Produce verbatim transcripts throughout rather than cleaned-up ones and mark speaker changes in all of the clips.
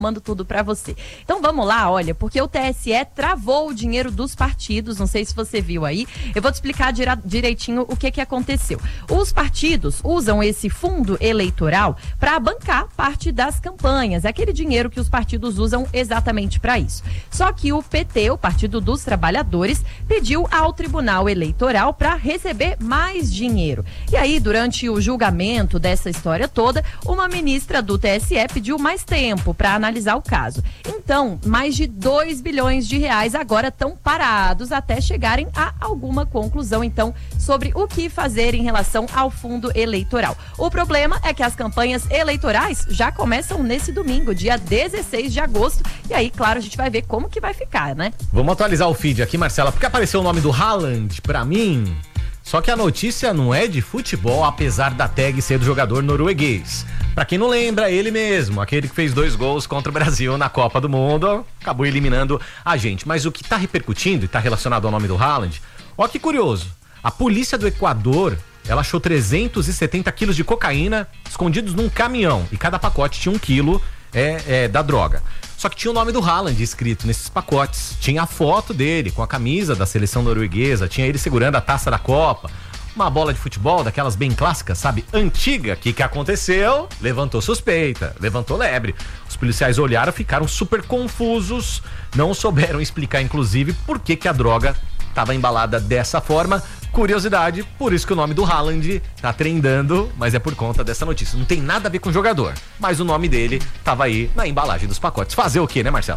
Speaker 1: Mando tudo pra você. Então vamos lá, olha, porque o T S E travou o dinheiro dos partidos, não sei se você viu aí, eu vou te explicar dire- direitinho o que que aconteceu. Os partidos usam esse fundo eleitoral para bancar parte das campanhas, é aquele dinheiro que os partidos usam exatamente para isso. Só que o P T, o Partido dos Trabalhadores, pediu ao Tribunal Eleitoral para receber mais dinheiro. E aí, durante o julgamento dessa história toda, uma ministra do T S E pediu mais tempo para analisar analisar o caso. Então, mais de dois bilhões de reais agora estão parados até chegarem a alguma conclusão, então, sobre o que fazer em relação ao fundo eleitoral. O problema é que as campanhas eleitorais já começam nesse domingo, dia dezesseis de agosto, e aí, claro, a gente vai ver como que vai ficar, né?
Speaker 2: Vamos atualizar o feed aqui, Marcela, porque apareceu o nome do Haaland pra mim, só que a notícia não é de futebol, apesar da tag ser do jogador norueguês. Pra quem não lembra, ele mesmo, aquele que fez dois gols contra o Brasil na Copa do Mundo, acabou eliminando a gente. Mas o que tá repercutindo e tá relacionado ao nome do Haaland, ó que curioso, a polícia do Equador, ela achou trezentos e setenta quilos de cocaína escondidos num caminhão, e cada pacote tinha um quilo é, é, da droga. Só que tinha o nome do Haaland escrito nesses pacotes, tinha a foto dele com a camisa da seleção norueguesa, tinha ele segurando a taça da Copa, uma bola de futebol daquelas bem clássicas, sabe, antiga. O que que aconteceu? Levantou suspeita, levantou lebre. Os policiais olharam, ficaram super confusos, não souberam explicar, inclusive, por que que a droga estava embalada dessa forma. Curiosidade, por isso que o nome do Haaland tá trendando, mas é por conta dessa notícia. Não tem nada a ver com o jogador, mas o nome dele tava aí na embalagem dos pacotes. Fazer o quê, né, Marcelo?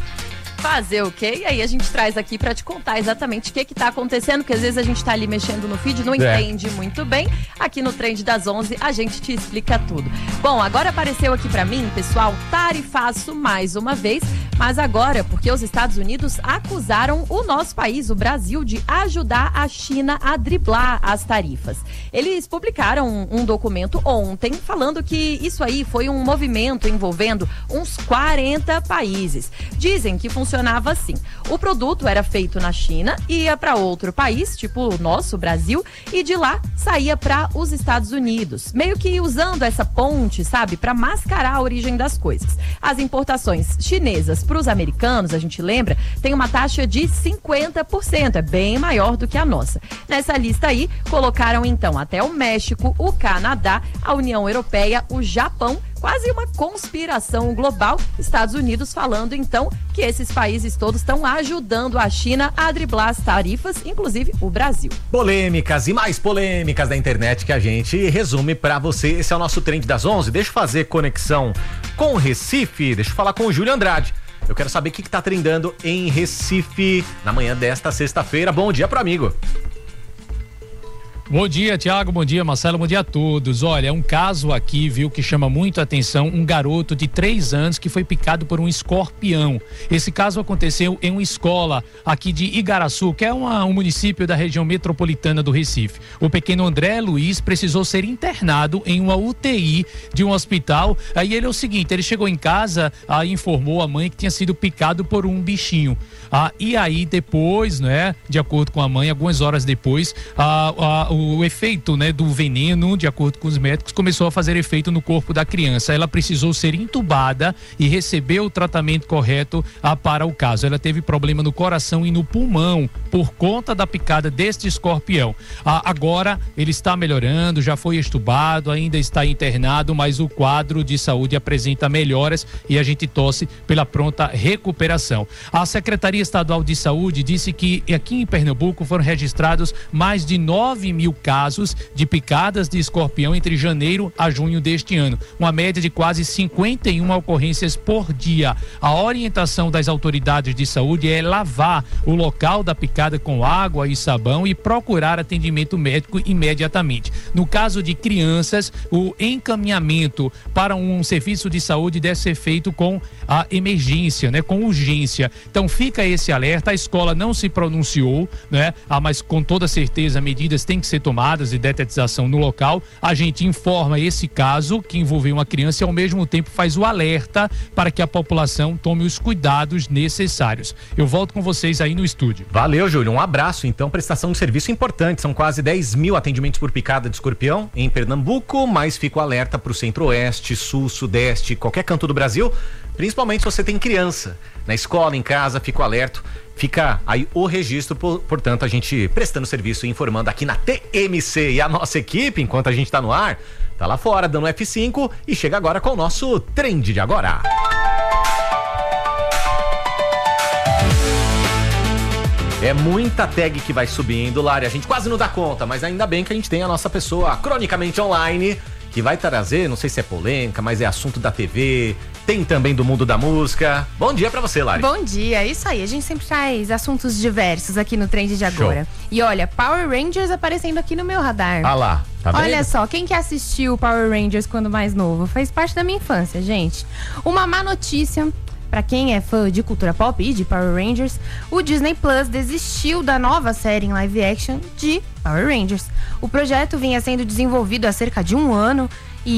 Speaker 1: Fazer o quê? E aí a gente traz aqui pra te contar exatamente o que que tá acontecendo, porque às vezes a gente tá ali mexendo no feed, não é. entende muito bem. Aqui no Trend das onze a gente te explica tudo. Bom, agora apareceu aqui pra mim, pessoal, tarifaço mais uma vez, mas agora porque os Estados Unidos acusaram o nosso país, o Brasil, de ajudar a China a driblar as tarifas. Eles publicaram um, um documento ontem falando que isso aí foi um movimento envolvendo uns quarenta países. Dizem que funciona funcionava assim. O produto era feito na China, ia para outro país, tipo o nosso, Brasil, e de lá saía para os Estados Unidos. Meio que usando essa ponte, sabe, para mascarar a origem das coisas. As importações chinesas para os americanos, a gente lembra, tem uma taxa de cinquenta por cento, é bem maior do que a nossa. Nessa lista aí, colocaram então até o México, o Canadá, a União Europeia, o Japão, quase uma conspiração global. Estados Unidos falando então que esses países todos estão ajudando a China a driblar as tarifas, inclusive o Brasil.
Speaker 2: Polêmicas e mais polêmicas da internet que a gente resume pra você. Esse é o nosso Trend das onze. Deixa eu fazer conexão com o Recife, deixa eu falar com o Júlio Andrade. Eu quero saber o que que tá trendando em Recife na manhã desta sexta-feira. Bom dia pro amigo.
Speaker 3: Bom dia, Tiago, bom dia, Marcelo, bom dia a todos. Olha, um caso aqui, viu, que chama muito a atenção, um garoto de três anos que foi picado por um escorpião. Esse caso aconteceu em uma escola aqui de Igaraçu, que é uma, um município da região metropolitana do Recife. O pequeno André Luiz precisou ser internado em uma U T I de um hospital. Aí ele é o seguinte, ele chegou em casa, aí informou a mãe que tinha sido picado por um bichinho. Ah, e aí depois, né, de acordo com a mãe, algumas horas depois, ah, ah, o efeito, né, do veneno, de acordo com os médicos, começou a fazer efeito no corpo da criança. Ela precisou ser entubada e receber o tratamento correto ah, para o caso. Ela teve problema no coração e no pulmão por conta da picada deste escorpião. Ah, agora ele está melhorando, já foi entubado, ainda está internado, mas o quadro de saúde apresenta melhoras e a gente torce pela pronta recuperação. A Secretaria Estadual de Saúde disse que aqui em Pernambuco foram registrados mais de nove mil casos de picadas de escorpião entre janeiro a junho deste ano, uma média de quase cinquenta e uma ocorrências por dia. A orientação das autoridades de saúde é lavar o local da picada com água e sabão e procurar atendimento médico imediatamente. No caso de crianças, o encaminhamento para um serviço de saúde deve ser feito com a emergência, né, com urgência. Então fica esse alerta, a escola não se pronunciou, né, ah, mas com toda certeza medidas têm que ser tomadas de detetização no local. A gente informa esse caso que envolveu uma criança e ao mesmo tempo faz o alerta para que a população tome os cuidados necessários. Eu volto com vocês aí no estúdio.
Speaker 2: Valeu, Júlio, um abraço. Então, prestação de serviço importante, são quase dez mil atendimentos por picada de escorpião em Pernambuco, mas fica o alerta para o centro-oeste, sul, sudeste, qualquer canto do Brasil. Principalmente se você tem criança. Na escola, em casa, fica o alerta. Fica aí o registro, por, portanto, a gente prestando serviço e informando aqui na T M C. E a nossa equipe, enquanto a gente tá no ar, tá lá fora dando F cinco e chega agora com o nosso Trend de Agora. É muita tag que vai subindo, Lari, a gente quase não dá conta, mas ainda bem que a gente tem a nossa pessoa cronicamente online, que vai trazer, não sei se é polêmica, mas é assunto da T V, tem também do mundo da música. Bom dia pra você, Lari.
Speaker 4: Bom dia, isso aí, a gente sempre traz assuntos diversos aqui no Trend de Agora. Show. E olha, Power Rangers aparecendo aqui no meu radar.
Speaker 2: Ah lá, tá vendo?
Speaker 4: Olha só, quem que assistiu Power Rangers quando mais novo? Faz parte da minha infância, gente. Uma má notícia... Pra quem é fã de cultura pop e de Power Rangers, o Disney Plus desistiu da nova série em live action de Power Rangers. O projeto vinha sendo desenvolvido há cerca de um ano,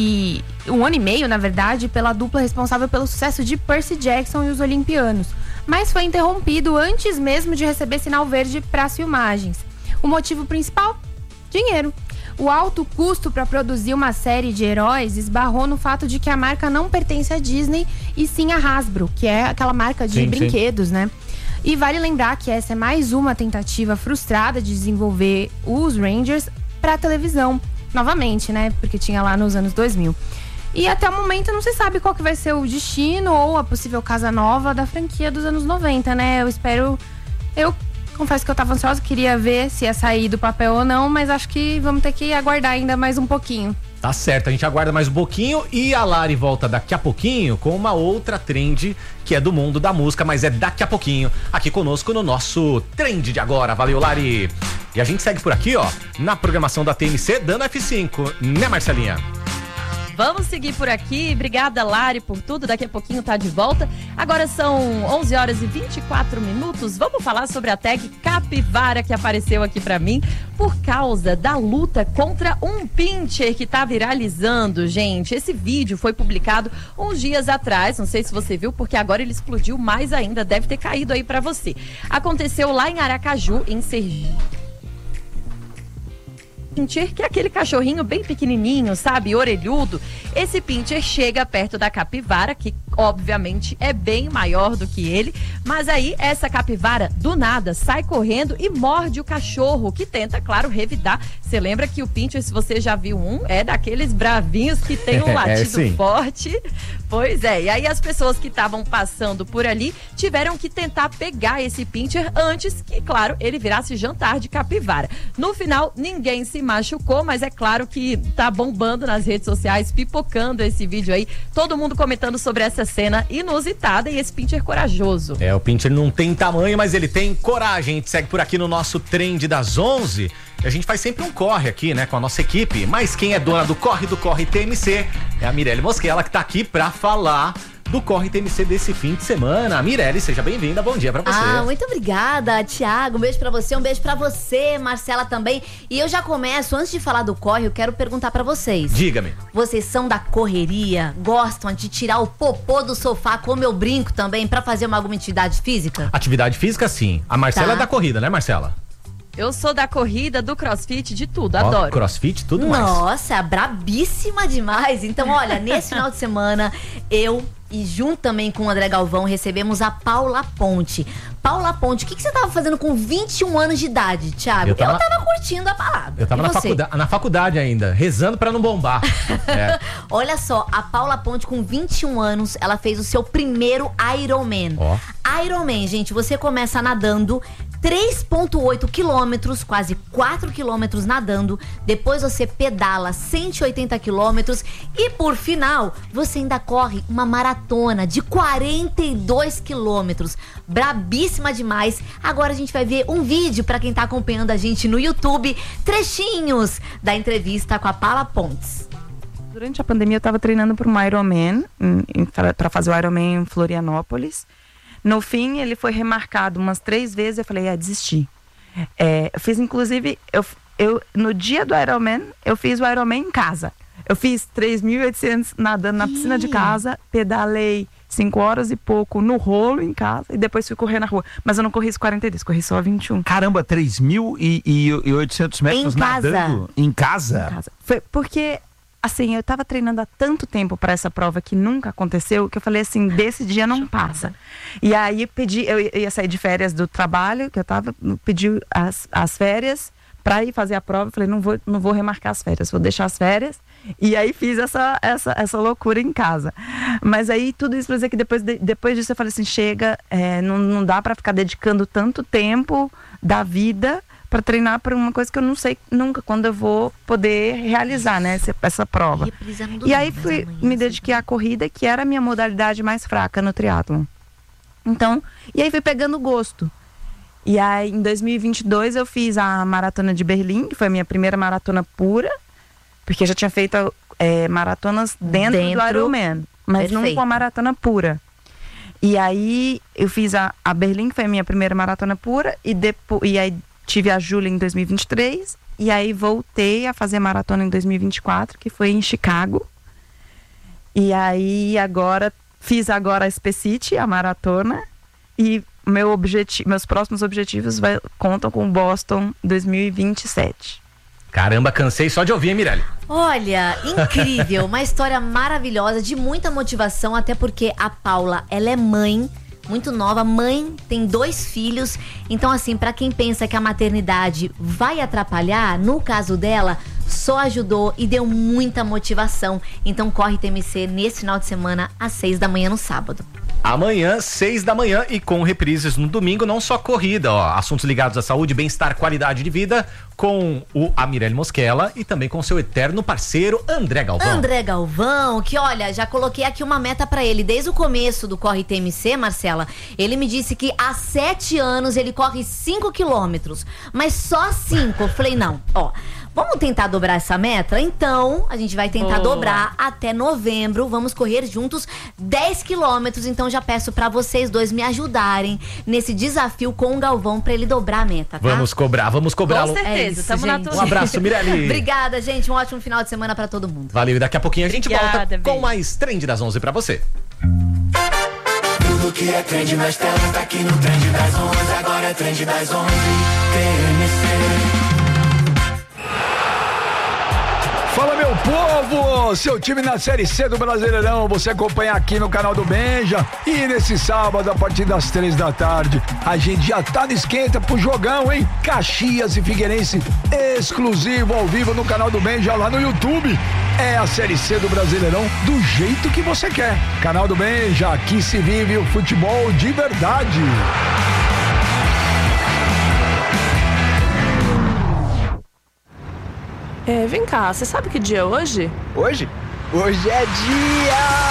Speaker 4: e um ano e meio, na verdade, pela dupla responsável pelo sucesso de Percy Jackson e os Olimpianos. Mas foi interrompido antes mesmo de receber sinal verde para as filmagens. O motivo principal? Dinheiro. O alto custo para produzir uma série de heróis esbarrou no fato de que a marca não pertence à Disney e sim à Hasbro, que é aquela marca de sim, brinquedos, sim. né? E vale lembrar que essa é mais uma tentativa frustrada de desenvolver os Rangers para televisão, novamente, né? Porque tinha lá nos anos dois mil. E até o momento não se sabe qual que vai ser o destino ou a possível casa nova da franquia dos anos noventa, né? Eu espero... Eu confesso que eu tava ansiosa, queria ver se ia sair do papel ou não, mas acho que vamos ter que aguardar ainda mais um pouquinho.
Speaker 2: Tá certo, a gente aguarda mais um pouquinho e a Lari volta daqui a pouquinho com uma outra trend que é do mundo da música, mas é daqui a pouquinho, aqui conosco no nosso Trend de Agora. Valeu, Lari! E a gente segue por aqui, ó, na programação da T M C, dando F cinco, né, Marcelinha?
Speaker 1: Vamos seguir por aqui. Obrigada, Lari, por tudo. Daqui a pouquinho tá de volta. Agora são onze horas e vinte e quatro minutos. Vamos falar sobre a tag Capivara que apareceu aqui pra mim por causa da luta contra um pincher que tá viralizando, gente. Esse vídeo foi publicado uns dias atrás. Não sei se você viu, porque agora ele explodiu mais ainda. Deve ter caído aí pra você. Aconteceu lá em Aracaju, em Sergipe. Pincher, que é aquele cachorrinho bem pequenininho, sabe, orelhudo. Esse pincher chega perto da capivara, que obviamente é bem maior do que ele, mas aí essa capivara do nada sai correndo e morde o cachorro, que tenta, claro, revidar. Você lembra que o pincher, se você já viu um, é daqueles bravinhos que tem um latido é, forte. Pois é, e aí as pessoas que estavam passando por ali tiveram que tentar pegar esse pincher antes que, claro, ele virasse jantar de capivara. No final, ninguém se machucou, mas é claro que tá bombando nas redes sociais, pipocando esse vídeo aí, todo mundo comentando sobre essa cena inusitada e esse pincher corajoso.
Speaker 2: É, o pincher não tem tamanho, mas ele tem coragem. A gente segue por aqui no nosso Trend das onze. A gente faz sempre um corre aqui, né, com a nossa equipe, mas quem é dona do Corre do Corre T M C é a Mirelle Mosquela, que tá aqui pra falar do Corre T M C desse fim de semana. Mirelle, seja bem-vinda, bom dia pra você.
Speaker 5: Ah, muito obrigada, Thiago, um beijo pra você, um beijo pra você, Marcela também. E eu já começo, antes de falar do corre, eu quero perguntar pra vocês.
Speaker 2: Diga-me.
Speaker 5: Vocês são da correria? Gostam de tirar o popô do sofá, como eu brinco também, pra fazer uma alguma atividade física?
Speaker 2: Atividade física, sim. A Marcela tá. é da corrida, né, Marcela?
Speaker 1: Eu sou da corrida, do crossfit, de tudo, adoro.
Speaker 2: Oh, crossfit, tudo mais.
Speaker 5: Nossa, brabíssima demais. Então, olha, nesse final de semana, eu e junto também com o André Galvão recebemos a Paula Ponte. Paula Ponte, o que, que você tava fazendo com vinte e um anos de idade, Thiago? Eu tava, eu tava curtindo a balada.
Speaker 2: Eu tava na faculdade, na faculdade ainda, rezando pra não bombar. É.
Speaker 5: Olha só, a Paula Ponte com vinte e um anos, ela fez o seu primeiro Ironman. Oh. Ironman, gente, você começa nadando três vírgula oito quilômetros, quase quatro quilômetros nadando. Depois você pedala cento e oitenta quilômetros e por final você ainda corre uma maratona de quarenta e dois quilômetros. Brabíssima demais. Agora a gente vai ver um vídeo para quem tá acompanhando a gente no YouTube, trechinhos da entrevista com a Paula Pontes.
Speaker 6: Durante a pandemia eu tava treinando para um Ironman, para fazer o Ironman em Florianópolis. No fim, ele foi remarcado umas três vezes. Eu falei, é, desisti. É, eu fiz, inclusive, eu, eu, no dia do Ironman, eu fiz o Ironman em casa. Eu fiz três mil e oitocentos nadando na piscina de casa, pedalei cinco horas e pouco no rolo em casa e depois fui correr na rua. Mas eu não corri os quarenta e dois, corri só vinte e um.
Speaker 7: Caramba, três mil e oitocentos metros
Speaker 5: em
Speaker 7: nadando?
Speaker 5: Casa.
Speaker 7: Em casa? Em casa.
Speaker 6: Foi porque assim, eu tava treinando há tanto tempo para essa prova que nunca aconteceu, que eu falei assim, desse dia não passa. E aí pedi, eu ia sair de férias do trabalho, que eu tava, pedi as, as férias para ir fazer a prova. Eu falei, não vou, não vou remarcar as férias, vou deixar as férias. E aí fiz essa, essa, essa loucura em casa. Mas aí tudo isso pra dizer que depois, de, depois disso eu falei assim, chega, é, não, não dá para ficar dedicando tanto tempo da vida para treinar para uma coisa que eu não sei nunca quando eu vou poder realizar, né, essa, essa prova. E aí fui, me dediquei à corrida, que era a minha modalidade mais fraca no triatlon. Então, e aí fui pegando gosto. E aí em dois mil e vinte e dois eu fiz a maratona de Berlim, que foi a minha primeira maratona pura, porque eu já tinha feito é, maratonas dentro, dentro do Ironman, mas perfeito. Não com a maratona pura. E aí eu fiz a, a Berlim, que foi a minha primeira maratona pura, e depois e aí tive a Júlia em dois mil e vinte e três, e aí voltei a fazer maratona em dois mil e vinte e quatro, que foi em Chicago. E aí agora, fiz agora a Spacity, a maratona, e meu objetivo, meus próximos objetivos vai, contam com o Boston dois mil e vinte e sete.
Speaker 2: Caramba, cansei só de ouvir, hein, Mirelle?
Speaker 5: Olha, incrível, uma história maravilhosa, de muita motivação, até porque a Paula, ela é mãe, muito nova, mãe, tem dois filhos. Então, assim, pra quem pensa que a maternidade vai atrapalhar, no caso dela, só ajudou e deu muita motivação. Então, corre T M C nesse final de semana, às seis da manhã no sábado.
Speaker 2: Amanhã, seis da manhã, e com reprises no domingo, não só corrida, ó, assuntos ligados à saúde, bem-estar, qualidade de vida, com o a Mirelle Mosquela e também com seu eterno parceiro André Galvão.
Speaker 5: André Galvão, que olha, já coloquei aqui uma meta pra ele, desde o começo do Corre T M C, Marcela, ele me disse que há sete anos ele corre cinco quilômetros, mas só cinco. Eu falei, não, ó, vamos tentar dobrar essa meta? Então, a gente vai tentar Boa. dobrar até novembro. Vamos correr juntos dez quilômetros. Então, já peço pra vocês dois me ajudarem nesse desafio com o Galvão pra ele dobrar a meta, tá?
Speaker 2: Vamos cobrar, vamos cobrar.
Speaker 1: Com certeza, é isso, tamo na
Speaker 2: Um abraço, Mirelle.
Speaker 5: Obrigada, gente. Um ótimo final de semana pra todo mundo.
Speaker 2: Valeu, e daqui a pouquinho a gente
Speaker 1: Obrigada,
Speaker 2: volta
Speaker 1: beijo.
Speaker 2: com mais Trend das onze pra você.
Speaker 7: Tudo que é trend nas telas tá aqui no Trend das onze. Agora é Trend das onze. T M C.
Speaker 8: Fala, meu povo! Seu time na Série C do Brasileirão, você acompanha aqui no canal do Benja. E nesse sábado, a partir das três da tarde, a gente já tá no esquenta pro jogão, hein? Caxias e Figueirense, exclusivo ao vivo no canal do Benja, lá no YouTube. É a Série C do Brasileirão do jeito que você quer. Canal do Benja, aqui se vive o futebol de verdade.
Speaker 9: É, vem cá, você sabe que dia é hoje?
Speaker 10: Hoje? Hoje é dia...